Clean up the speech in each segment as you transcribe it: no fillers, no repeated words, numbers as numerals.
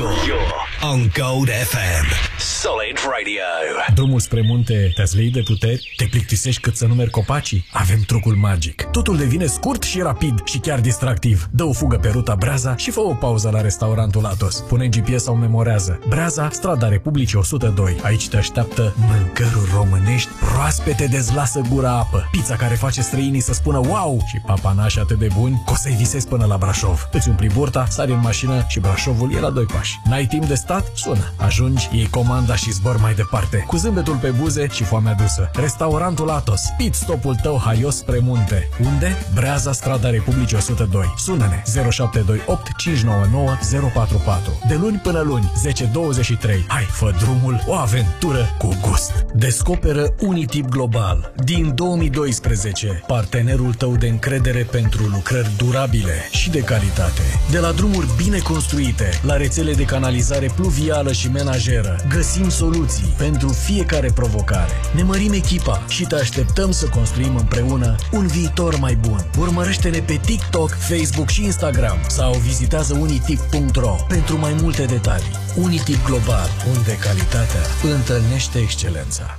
You're on Gold FM. Solid Radio. Drumul spre munte te-a slăit de puteri? Te plictisești cât să numeri copacii? Avem trucul magic. Totul devine scurt și rapid și chiar distractiv. Dă o fugă pe ruta Breaza și fă o pauză la restaurantul Atos. Pune în GPS sau memorează. Breaza, strada Republicii 102. Aici te așteaptă mâncăruri românești proaspete, dezlasă gura apă. Pizza care face străinii să spună wow și papanași atât de buni că o să-i visezi până la Brașov. Îți umpli burta, sari în mașină și Brașovul e la 2 pași. N-ai timp de stat? Sună. Ajungi, iei comanda și zbor mai departe. Cu zâmbetul pe buze și foamea dusă. Restaurantul Atos. Pit stopul tău haios spre munte. Unde? Breaza, strada Republicii 102. Sună-ne 0728 599 044. De luni până luni, 10-23. Hai, fă drumul, o aventură cu gust. Descoperă Unitip Global. Din 2012, partenerul tău de încredere pentru lucrări durabile și de calitate. De la drumuri bine construite, la rețele de canalizare pluvială și menajeră, găsim soluții pentru fiecare provocare. Ne mărim echipa și te așteptăm să construim împreună un viitor mai bun. Urmărește-ne pe TikTok, Facebook și Instagram sau vizitează unitip.ro pentru mai multe detalii. Unitip Global, unde calitatea întâlnește excelența.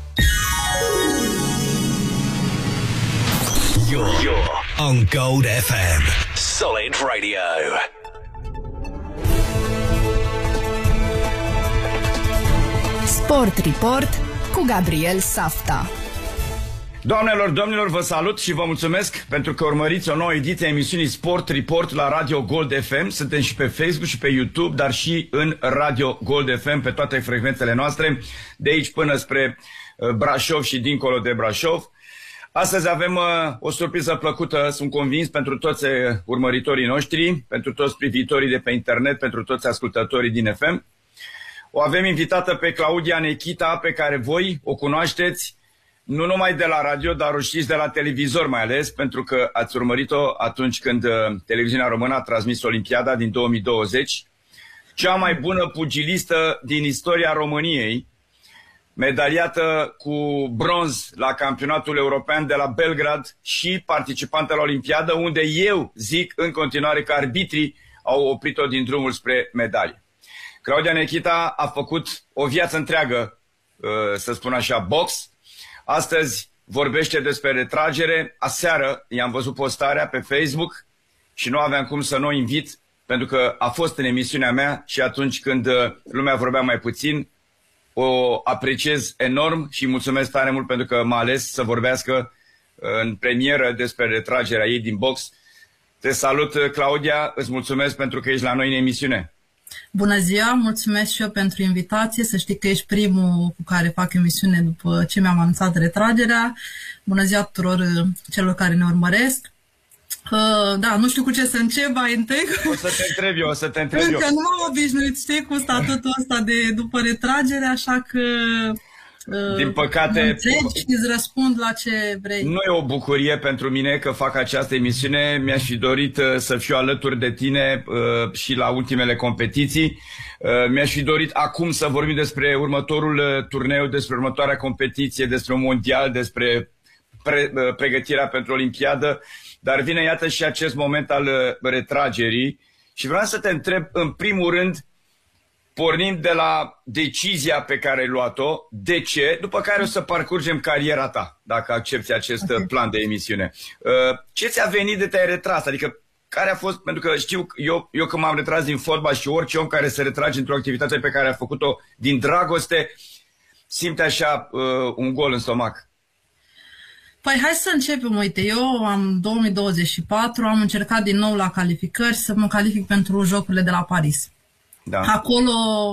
You're on Gold FM. Solid Radio. Sport Report cu Gabriel Safta. Doamnelor, domnilor, vă salut și vă mulțumesc pentru că urmăriți o nouă ediție a emisiunii Sport Report la Radio Gold FM. Suntem și pe Facebook și pe YouTube, dar și în Radio Gold FM, pe toate frecvențele noastre, de aici până spre Brașov și dincolo de Brașov. Astăzi avem o surpriză plăcută, sunt convins, pentru toți urmăritorii noștri, pentru toți privitorii de pe internet, pentru toți ascultătorii din FM. O avem invitată pe Claudia Nechita, pe care voi o cunoașteți nu numai de la radio, dar o știți de la televizor mai ales, pentru că ați urmărit-o atunci când televiziunea română a transmis Olimpiada din 2020. Cea mai bună pugilistă din istoria României, medaliată cu bronz la campionatul european de la Belgrad și participantă la Olimpiadă, unde eu zic în continuare că arbitrii au oprit-o din drumul spre medalie. Claudia Nechita a făcut o viață întreagă, să spun așa, box. Astăzi vorbește despre retragere. Aseară i-am văzut postarea pe Facebook și nu aveam cum să nu o invit, pentru că a fost în emisiunea mea și atunci când lumea vorbea mai puțin, o apreciez enorm și mulțumesc tare mult pentru că m-a ales să vorbească în premieră despre retragerea ei din box. Te salut, Claudia, îți mulțumesc pentru că ești la noi în emisiune. Bună ziua, mulțumesc și eu pentru invitație, să știi că ești primul cu care fac emisiune după ce mi-am anunțat retragerea. Bună ziua tuturor celor care ne urmăresc. Da, nu știu cu ce să încep mai întâi. O să te întreb eu, Încă nu m-am obișnuit, știi, cu statutul ăsta de după retragere, așa că... Din păcate, și îți răspund la ce vrei. Nu e o bucurie pentru mine că fac această emisiune. Mi-aș fi dorit să fiu alături de tine și la ultimele competiții. Mi-aș fi dorit acum să vorbim despre următorul turneu, despre următoarea competiție, despre un mondial, despre pregătirea pentru Olimpiadă. Dar vine, iată, și acest moment al retragerii. Și vreau să te întreb, în primul rând, pornind de la decizia pe care ai luat-o, de ce, după care o să parcurgem cariera ta, dacă accepti acest plan de emisiune. Ce ți-a venit de te-ai retras? Adică, care a fost, pentru că știu, eu când m-am retras din fotbal și orice om care se retrage într-o activitate pe care a făcut-o din dragoste, simte așa un gol în stomac. Păi hai să începem, uite, eu am 2024, am încercat din nou la calificări să mă calific pentru Jocurile de la Paris. Da. Acolo,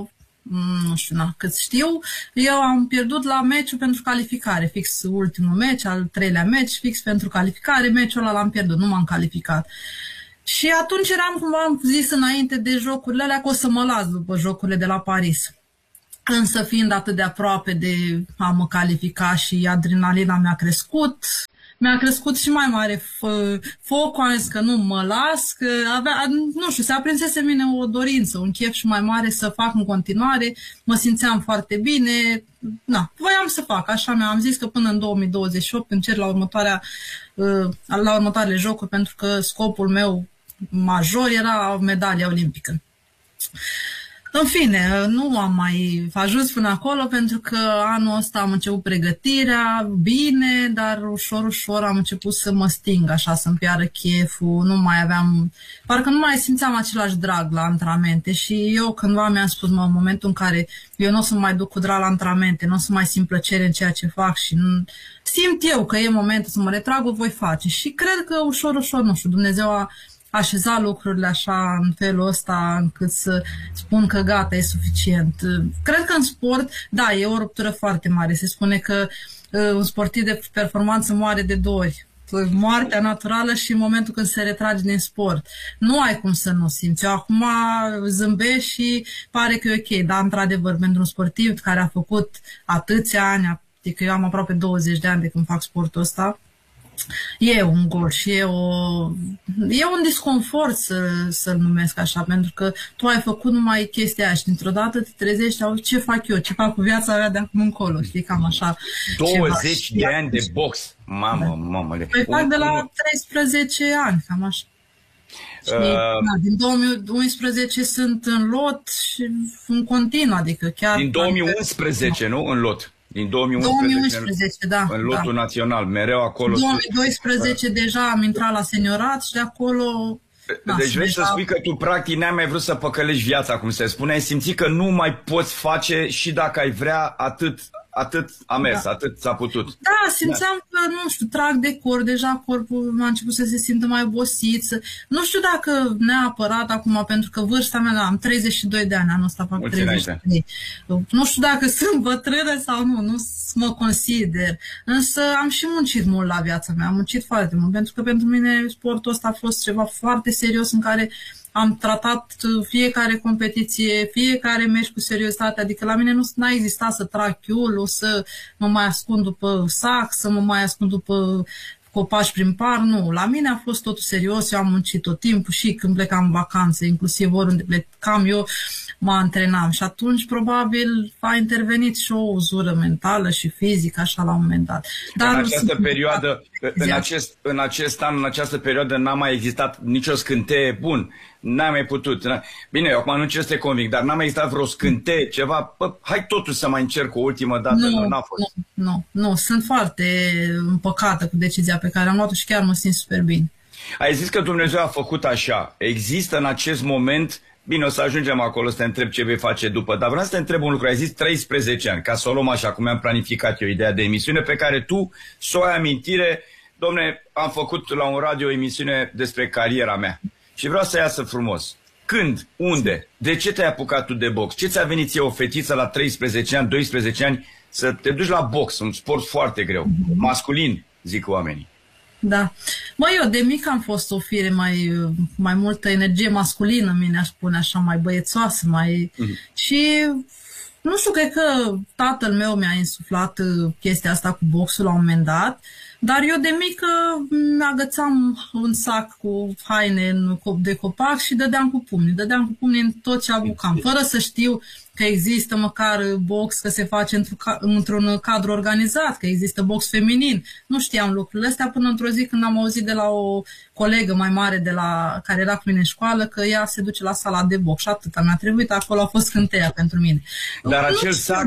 nu știu, cât știu, eu am pierdut la meciul pentru calificare, fix ultimul meci, al 3-lea meci, fix pentru calificare, meciul ăla l-am pierdut, nu m-am calificat. Și atunci eram, cum am zis înainte de jocurile alea, că o să mă las după Jocurile de la Paris. Însă fiind atât de aproape de a mă califica și adrenalina mi-a crescut și mai mare focul, am zis că nu mă las, că nu știu, se aprinsese în mine o dorință, un chef și mai mare să fac în continuare, mă simțeam foarte bine, voiam să fac, așa mi-am zis că până în 2028 încerc la următoarele jocuri, pentru că scopul meu major era medalia olimpică. În fine, nu am mai ajuns până acolo pentru că anul ăsta am început pregătirea bine, dar ușor, ușor am început să mă sting, așa, să-mi piară cheful, nu mai aveam, parcă nu mai simțeam același drag la antrenamente și eu cândva mi-am spus, în momentul în care eu nu o să mai duc cu drag la antrenamente, nu o să mai simt plăcere în ceea ce fac și simt eu că e momentul să mă retrag, o voi face și cred că ușor, ușor, nu știu, Dumnezeu a așeza lucrurile așa în felul ăsta încât să spun că gata, e suficient. Cred că în sport, da, e o ruptură foarte mare. Se spune că un sportiv de performanță moare de 2 ori. Moartea naturală și în momentul când se retrage din sport. Nu ai cum să nu simți. Eu acum zâmbesc și pare că e ok, dar într-adevăr pentru un sportiv care a făcut atâția ani, adică eu am aproape 20 de ani de când fac sportul ăsta, e un gol și e un disconfort să-l numesc așa, pentru că tu ai făcut numai chestia aia și dintr-o dată te trezești, ce fac eu, ce fac cu viața mea de acum încolo, știi, cam așa. 20 de ani de box, mamă. Păi fac de la 13 ani, cam așa. Și, din 2011 sunt în lot și în continuu, adică chiar... Din 2011, nu? În lot. Din 2011 da. În lotul național, mereu acolo. În 2012 deja am intrat la seniorat și de acolo... Deci vrei să spui că tu practic n-ai mai vrut să păcălești viața, cum se spune, ai simțit că nu mai poți face și dacă ai vrea atât a mers, atât s-a putut. Da, simțeam că, nu știu, trag de corp, deja corpul a început să se simtă mai obosit. Nu știu dacă neapărat acum, pentru că vârsta mea, am 32 de ani, anul ăsta fac 33. Nu știu dacă sunt bătrână sau nu mă consider. Însă am și muncit mult la viața mea, am muncit foarte mult, pentru că pentru mine sportul ăsta a fost ceva foarte serios în care am tratat fiecare competiție, fiecare meci cu seriozitate, adică la mine nu a existat să trag chiulul, să mă mai ascund după sac, să mă mai ascund după copaci prin par, nu. La mine a fost totul serios, eu am muncit tot timpul și când plecam în vacanțe, inclusiv oriunde plecam eu, mă antrenam și atunci probabil a intervenit și o uzură mentală și fizică, așa la un moment dat. Dar în această perioadă, în acest an, în această perioadă n-a mai existat nicio scânteie, bun, n-ai mai putut. Bine, eu acum nu încerc să te convinc, dar n-a mai existat vreo scânteie, ceva, hai totuși să mai încerc o ultimă dată, n-a fost. Nu, sunt foarte împăcată cu decizia pe care am luat-o și chiar mă simt super bine. Ai zis că Dumnezeu a făcut așa, există în acest moment. Bine, o să ajungem acolo să te întreb ce vei face după, dar vreau să te întreb un lucru. Ai zis 13 ani, ca să o luăm așa, cum am planificat eu ideea de emisiune, pe care tu să o ai amintire. Domne, am făcut la un radio o emisiune despre cariera mea și vreau să iasă frumos. Când? Unde? De ce te-ai apucat tu de box? Ce ți-a venit ție o fetiță la 13 ani, 12 ani să te duci la box, un sport foarte greu, masculin, zic oamenii? Da. Eu de mic am fost o fire mai multă energie masculină, mine aș spune așa, mai băiețoasă, și nu știu, cred că tatăl meu mi-a insuflat chestia asta cu boxul la un moment dat, dar eu de mică mi-agățam un sac cu haine de copac și dădeam cu pumnii în tot ce apucam, fără să știu că există măcar box, că se face într-un cadru organizat, că există box feminin. Nu știam lucrurile astea până într-o zi când am auzit de la o colegă mai mare care era cu mine în școală că ea se duce la sala de box și atâta mi-a trebuit, acolo a fost scânteia pentru mine. Dar acel sac,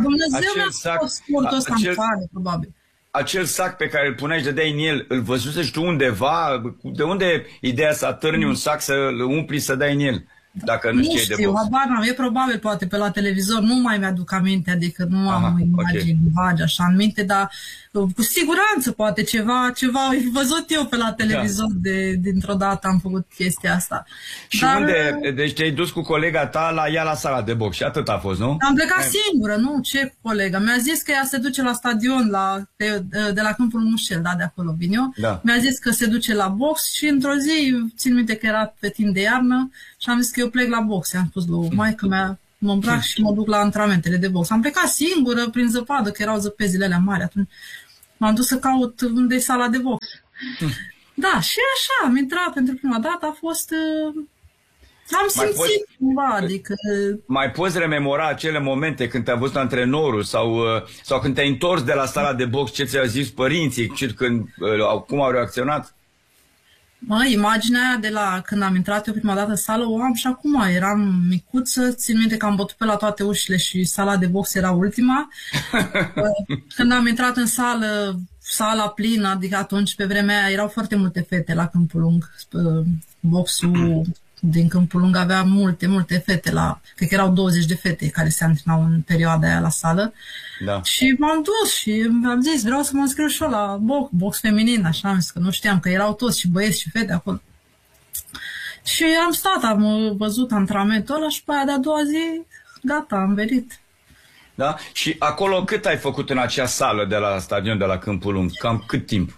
probabil. Acel sac pe care îl puneai și dădeai în el, îl văzusești tu undeva? De unde ideea să atârni un sac, să-l umpli, să dai în el? Dacă nu știi de box. E probabil poate pe la televizor, nu mai mi-aduc aminte, adică nu am imagini vagi așa în minte, dar cu siguranță poate ceva văzut eu pe la televizor, dintr-o dată am făcut chestia asta. Și unde? Deci te-ai dus cu colega ta la ea la sala de box și atât a fost, nu? Am plecat singură, nu? Ce cu colega? Mi-a zis că ea se duce la stadion de la Câmpul Mușel, de acolo vin eu. Da. Mi-a zis că se duce la box și într-o zi, țin minte că era pe timp de iarnă, și am zis că eu plec la box. Am spus lui maică mea, mă îmbrac și mă duc la antrenamentele de box. Am plecat singură prin zăpadă, că erau zăpezile alea mari atunci. M-am dus să caut unde e sala de box. Da, și așa, am intrat pentru prima dată, a fost... Am simțit cumva, adică... Mai poți rememora acele momente când te-a văzut antrenorul sau când te-ai întors de la sala de box, ce ți-au zis părinții, cum au reacționat? Imaginea aia de la când am intrat eu prima dată în sală o am și acum. Eram micuță, țin minte că am bătut pe la toate ușile și sala de box era ultima. Când am intrat în sală, sala plină, adică atunci, pe vremea aia, erau foarte multe fete la Câmpul Lung. Boxul din Câmpul Lung avea multe fete, cred că erau 20 de fete care se antrenau în perioada aia la sală. Da. Și m-am dus și am zis, vreau să mă înscriu și eu la box feminin, așa am zis, că nu știam, că erau toți și băieți și fete acolo. Și am stat, am văzut antrenamentul ăla și pe aia de-a doua zi, gata, am venit. Da? Și acolo cât ai făcut în acea sală de la stadion de la Câmpul Lung? Cam cât timp?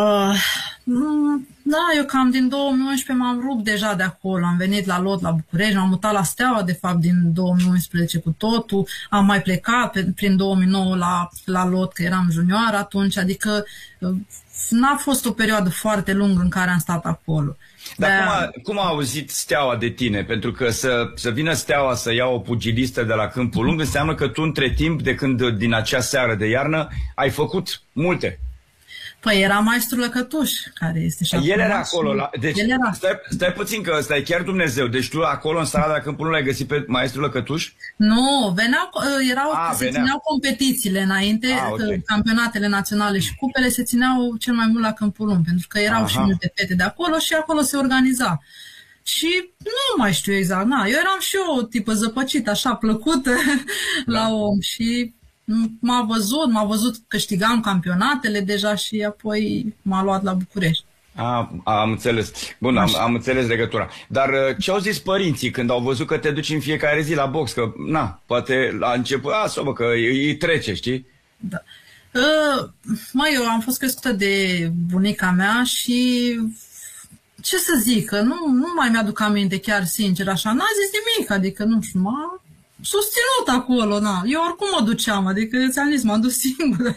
Da, eu cam din 2011 m-am rupt deja de acolo. Am venit la lot la București, m-am mutat la Steaua, de fapt, din 2011 cu totul. Am mai plecat prin 2009 la lot, că eram junioară atunci, adică n-a fost o perioadă foarte lungă în care am stat acolo. Dar cum a auzit Steaua de tine? Pentru că să vină Steaua să ia o pugilistă de la Câmpul Lung înseamnă că tu între timp, de când din acea seară de iarnă, ai făcut multe. Păi era maestru Lăcătuș, care este și el era acolo. Deci, era. Stai puțin, că ăsta e chiar Dumnezeu. Deci tu acolo, în sala de la Câmpul Lung, l-ai găsit pe maestru Lăcătuș? Nu, se țineau competițiile înainte, okay. Campionatele naționale și cupele se țineau cel mai mult la Câmpul Lung, pentru că erau și multe fete de acolo și acolo se organiza. Și nu mai știu exact, eu eram și eu o tipă zăpăcită, așa, plăcută la om și... M-a văzut, câștigam campionatele deja și apoi m-a luat la București. Am înțeles. Bun, am înțeles legătura. Dar ce au zis părinții când au văzut că te duci în fiecare zi la box? Că, poate la început, că îi trece, știi? Da. Eu am fost crescută de bunica mea și... Ce să zic, că nu mai mi-aduc aminte chiar sincer așa. N-a zis nimic, adică nu știu, m-a susținut acolo, Eu oricum mă duceam, adică ți-am zis, m-am dus singură.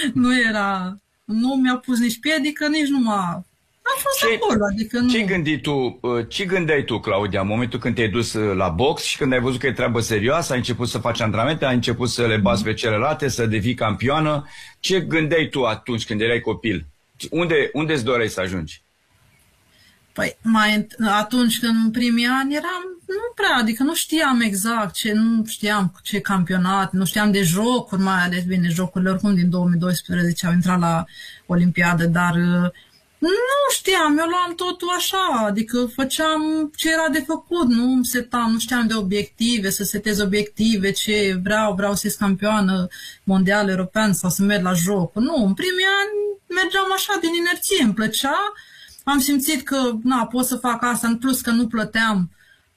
Nu mi-a pus nici piedică, nici nu m-a... Am fost acolo, adică nu... Ce gândeai tu, Claudia, în momentul când te-ai dus la box și când ai văzut că e treabă serioasă, ai început să faci antrenamente, ai început să le bați pe celelalte, să devii campioană? Ce gândeai tu atunci când erai copil? Unde îți doreai să ajungi? Păi, atunci când în primii ani nu prea, adică nu știam exact nu știam ce campionat, nu știam de jocuri, mai ales, bine, jocurile oricum din 2012 au intrat la Olimpiadă, dar nu știam, eu luam totul așa, adică făceam ce era de făcut, nu setam, nu știam de obiective, să setez obiective, ce vreau să ies campioană mondial, european sau să merg la jocuri. Nu, în primii ani mergeam așa din inerție, îmi plăcea. Am simțit că pot să fac asta, în plus că nu plăteam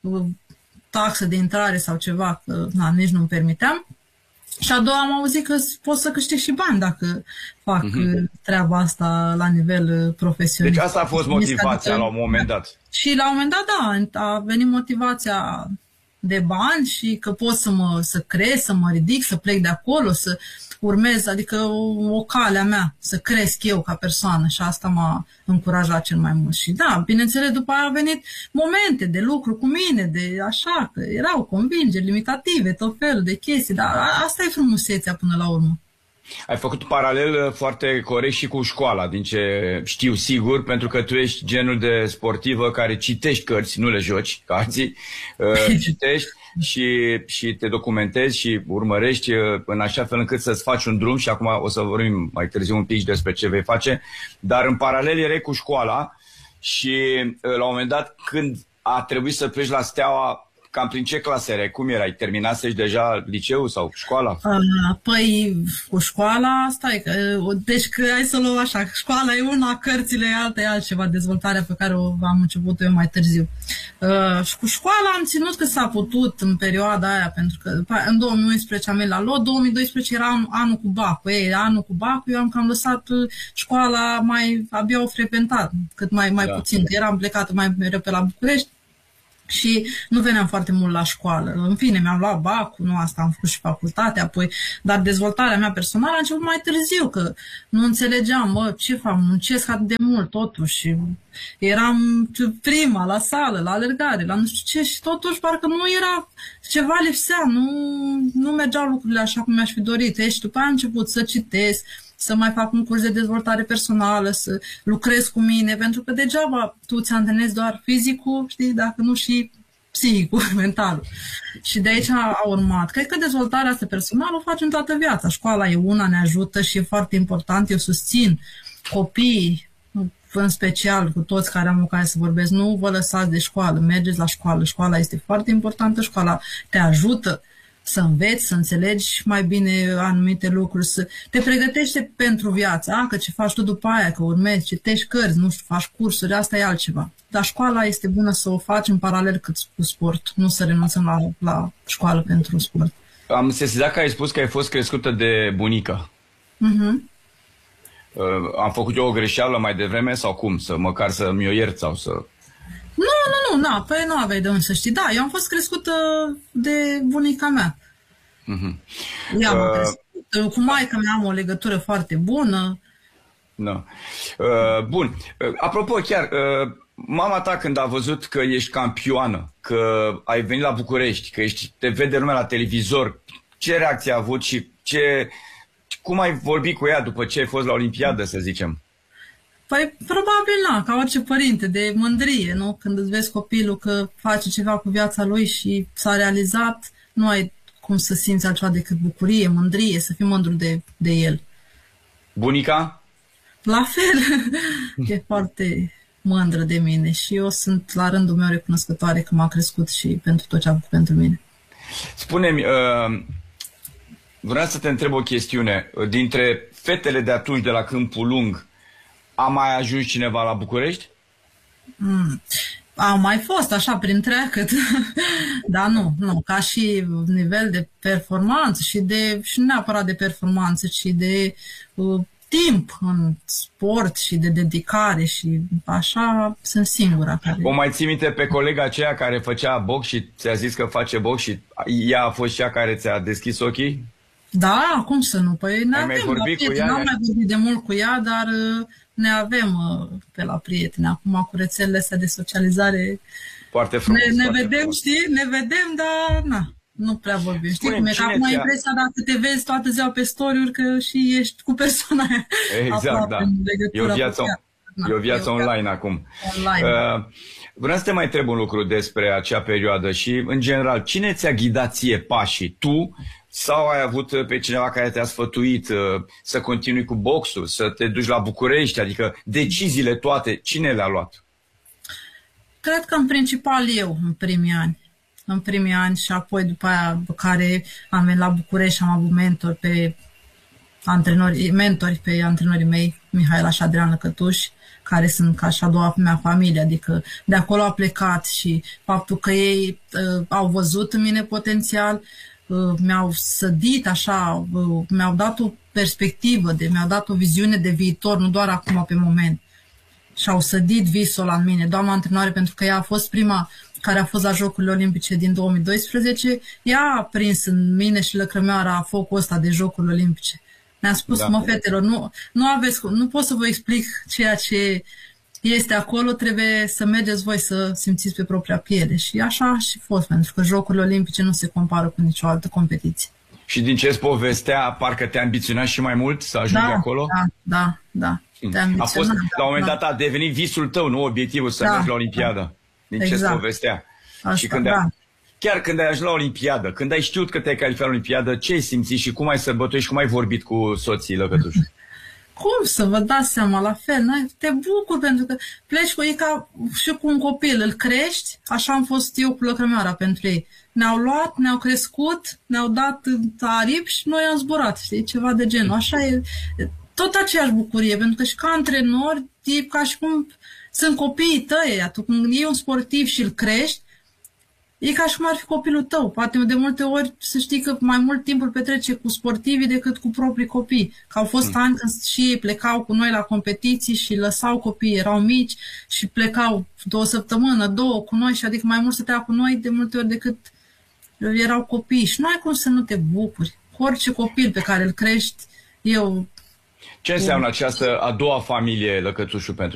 taxă de intrare sau ceva, că nici nu-mi permiteam. Și a doua am auzit că pot să câștig și bani dacă fac treaba asta la nivel profesionist. Deci asta a fost motivația la un moment dat. Și la un moment dat, a venit motivația de bani și că pot să cresc, să mă ridic, să plec de acolo, să urmez, adică o cale a mea, să cresc eu ca persoană și asta m-a încurajat cel mai mult. Și bineînțeles, după aia au venit momente de lucru cu mine, de așa, că erau convingeri limitative, tot felul de chestii, dar asta e frumusețea până la urmă. Ai făcut paralel foarte corect și cu școala, din ce știu sigur, pentru că tu ești genul de sportivă care citești cărți, nu le joci, ca alții, citești și te documentezi și urmărești în așa fel încât să-ți faci un drum și acum o să vorbim mai târziu un pic despre ce vei face, dar în paralel erai cu școala și la un moment dat când a trebuit să pleci la Steaua, cam prin ce clasă erai? Cum erai? Terminasești deja liceul sau școala? Păi, cu școala, deci hai să luăm așa, școala e una, cărțile e alta, e altceva, dezvoltarea pe care am început eu mai târziu. Și cu școala am ținut că s-a putut în perioada aia, pentru că în 2011 am venit la lot, 2012 era anul cu Bacu. Anul cu Bacu eu am cam lăsat școala abia o frecventat, cât mai puțin, că eram plecată mai mereu pe la București. Și nu veneam foarte mult la școală. În fine, mi-am luat Bacu, asta am făcut și facultatea, dar dezvoltarea mea personală a început mai târziu, că nu înțelegeam, ce fac, muncesc atât de mult totuși. eram prima la sală, la alergare, la nu știu ce, și totuși parcă nu era, ceva lipsea, nu mergeau lucrurile așa cum mi-aș fi dorit. Și după aia am început să citesc, să mai fac un curs de dezvoltare personală, să lucrez cu mine, pentru că degeaba tu ți antrenezi doar fizicul, știi, dacă nu și psihicul, mentalul. Și de aici a urmat. Cred că dezvoltarea asta personală o facem toată viața. Școala e una, ne ajută și e foarte important. Eu susțin copiii, în special cu toți care am ocazia să vorbesc, nu vă lăsați de școală, mergeți la școală. Școala este foarte importantă, școala te ajută să înveți, să înțelegi mai bine anumite lucruri, să te pregătește pentru viață, că ce faci tu după aia, că urmezi, citești cărți, nu știu, faci cursuri, asta e altceva. Dar școala este bună să o faci în paralel cu sport, nu să renunțăm la școală pentru sport. Am sesizat că ai spus că ai fost crescută de bunica. Am făcut eu o greșeală mai devreme sau cum? Măcar să-mi o iert sau să... Nu, păi nu aveai de unde să știi. Da, eu am fost crescută de bunica mea. Ea m-a crescut. Cu maică mea am o legătură foarte bună. No. Bun. Apropo, chiar, mama ta când a văzut că ești campioană, că ai venit la București, că te vede lumea la televizor, ce reacție a avut și cum ai vorbit cu ea după ce ai fost la Olimpiadă, să zicem? Păi, probabil, ca orice părinte, de mândrie, nu? Când îți vezi copilul că face ceva cu viața lui și s-a realizat, nu ai cum să simți altceva decât bucurie, mândrie, să fii mândru de el. Bunica? La fel, e foarte mândră de mine și eu sunt la rândul meu recunoscătoare că m-a crescut și pentru tot ce a făcut pentru mine. Spune-mi, vreau să te întreb o chestiune. Dintre fetele de atunci de la Câmpul Lung, a mai ajuns cineva la București? Au mai fost, așa, prin treacăt. Dar nu, ca și nivel de performanță și nu neapărat de performanță, ci de timp în sport și de dedicare și așa sunt singura. O mai ții minte pe colega aceea care făcea box și ți-a zis că face box și ea a fost cea care ți-a deschis ochii? Da, cum să nu? Păi n-am mai vorbit de mult cu ea, dar ne avem pe la prieteni. Acum cu rețelele astea de socializare foarte frumos, ne vedem, știi? Ne vedem, dar nu prea vorbim. Știi cum e? Că acum impresia dacă te vezi toată ziua pe story-uri că și ești cu persoana aia. Exact, da. E o viață online acum. Vreau să te mai întreb un lucru despre acea perioadă și, în general, cine ți-a ghidat ție pașii? Tu sau ai avut pe cineva care te-a sfătuit să continui cu boxul, să te duci la București? Adică deciziile toate, cine le-a luat? Cred că în principal eu, în primii ani. În primii ani și apoi după aia care am venit la București și am avut mentori pe antrenorii mei, Mihaela și Adrian Lăcătuș, care sunt ca și a doua mea familie, adică de acolo a plecat și faptul că ei au văzut în mine potențial, mi-au sădit așa, mi-au dat o perspectivă, mi-au dat o viziune de viitor, nu doar acum pe moment. Și au sădit visul la mine. Doamna antrenoare, pentru că ea a fost prima care a fost la Jocurile Olimpice din 2012, ea a prins în mine și lăcrămioara focul ăsta de Jocurile Olimpice. Ne-a spus, mă, fetelor, nu pot să vă explic ceea ce este acolo, trebuie să mergeți voi să simțiți pe propria piele. Și așa a și fost, pentru că Jocurile Olimpice nu se compară cu nicio altă competiție. Și din ce-ți povestea, parcă te-a ambiționat și mai mult să ajungi acolo? Da. A fost, la un moment dat a devenit visul tău, nu obiectivul, să mergi la Olimpiadă. Din ce-ți povestea. Asta, și chiar când ai ajuns la Olimpiadă, când ai știut că te-ai calificat la Olimpiadă, ce ai simțit și cum ai sărbătorit și cum ai vorbit cu soții Lăcătuș? Cum să vă dați seama, la fel, te bucur pentru că pleci cu ei ca și cu un copil, îl crești, așa am fost eu cu lăcrămioara pentru ei. Ne-au luat, ne-au crescut, ne-au dat aripi și noi am zburat, știi, ceva de genul. Așa e, tot aceeași bucurie, pentru că și ca antrenor, e ca și cum sunt copiii tăi, atunci când iei un sportiv și îl crești, e ca și cum ar fi copilul tău. Poate de multe ori să știi că mai mult timp îl petrece cu sportivii decât cu proprii copii. Că au fost ani când și ei plecau cu noi la competiții și lăsau copiii, erau mici și plecau 2 săptămâni, 2 cu noi și adică mai mult stătea cu noi de multe ori decât erau copii. Și nu ai cum să nu te bucuri. Cu orice copil pe care îl crești, Ce înseamnă această a doua familie Lăcătușul pentru